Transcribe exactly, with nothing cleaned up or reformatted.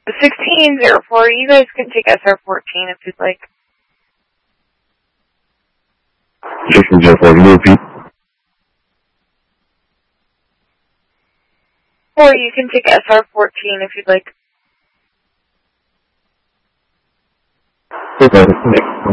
sixteen zero four, you guys can take S R fourteen if you'd like. sixteen zero four, can you repeat? Or you can take S R fourteen if you'd like. Okay.